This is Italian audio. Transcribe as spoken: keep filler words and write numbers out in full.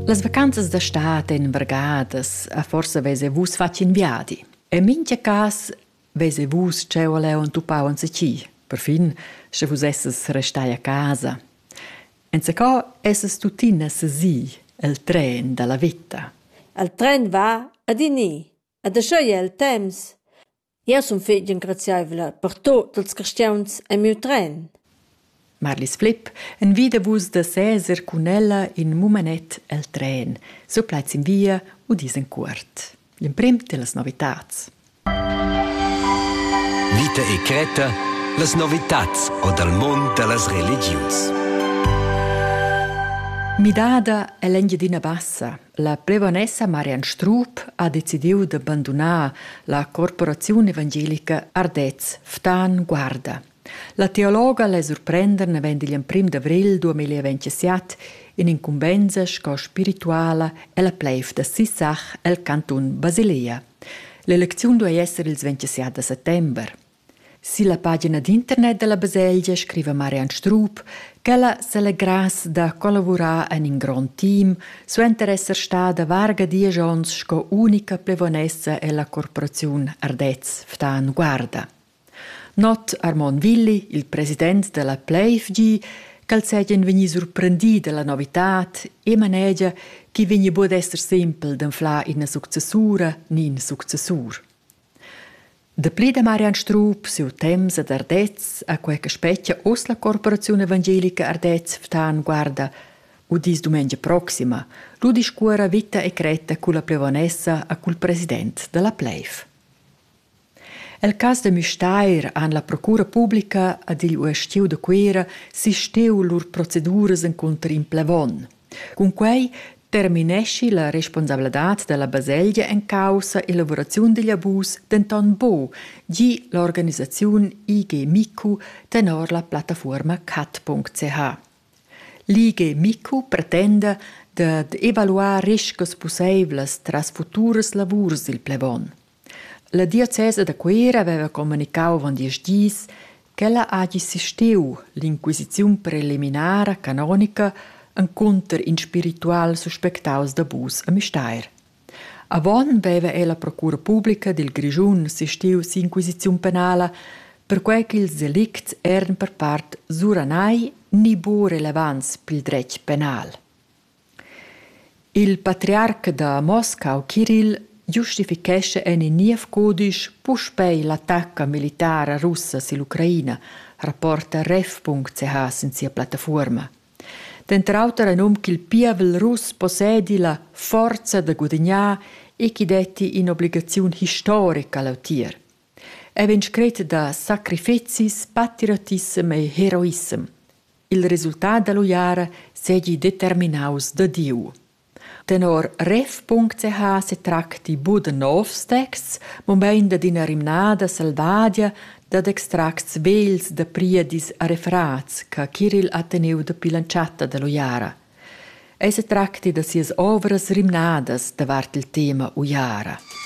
Las vacanzas d'estat en vargadas a forsa vese vus facin viadi. E mincha cas vese vus ceu aleu entupau en seci. Per fin, se vus esses restai a casa. En seco esses tutina sesi el tren da la vita. El tren va a dini, a dasciò è il temps. Io son fetg ingraziaivla per tot els cristians e miu tren. Marlis Flip envida vus da seser cun ella in mumanet el tren. So plaiz in via u dis en cuort. L'imprim de las novitats. Vita e Creta, las novitats o dal mond de las religions. Midada è l'Engiadina Bassa. La plevonessa Marian Strup ha decidiu d'abbandonar la corporazione evangelica Ardez Ftan Guarda. La teologa le surprender navendi il prim d'avril duemilaventisette in incumbenza sco spirituala e la pleif da Sissach el cantun Basilea. L'elezione deve essere il ventisette settembre. Si la pagina d'internet della Baselgia scrive Marian Strup che ella se le gras da collaborare in un gran team suenter esser stata varga dieci anni sco unica plevonessa e la corporazione Ardez Ftan Guarda. Not Armand Willi, il presidente della P L E F G, che seggen vegni surprendi della novitat e maneggia che vegni bod esser semple d'enfla in una successura ni in successur. De pli de Marian Strup, siu temps ad Ardez, a quei che specchia os la corporazione evangelica Ardez Ftan Guarda, u dis domenica proxima, lu discuora vita e creta cu la plevonessa a cul presidente della P L E F. El cas de Müstair an la procura pubblica ad il uestiu de quera si steu lur proceduras en contra in plevon. Con quei terminesci la responsabilitat della Baselgia en causa e lavorazione degli abus d'Anton Bo, gi l'organizzazione I G Micu tenor la piattaforma cat punct c h. L'I G Micu pretende de, de evaluar riscos possibles tras futuras lavurs del plevon. La diocesa de Quera aveva comunicato van dies dis che ella hagi sisteu l'inquisizione preliminare canonica en conter in spiritual suspectaus d'abus a Müstair. Avon aveva ella procura pubblica del Grigiun sisteu s'inquisizione penala per quei che ils delicts eran per part suranai ni bo relevans pil dretg penal. Il patriarca da Moscau, Kirill, giustificesce en in niev codisch puspei l'attacca militare russa sull'Ucraina, rapporta ref punct c h in sia piattaforma. D'entre autere nom che il pievel russ possedi la forza da guadagnar e chi detti in obbligazione storica all'autir. E ven scret da sacrificis, patriotism e heroism. Il risultato dello iara segi determinaus da Diu. Tenor ref punct c h se tracti buda novs texts, momenta d'ina rimnada salvadia dad extracts vels da priedis a referats ca Kirill ha teneu da pilanciata dello iara. E se tracti da sias ovras rimnadas davart il tema u iara.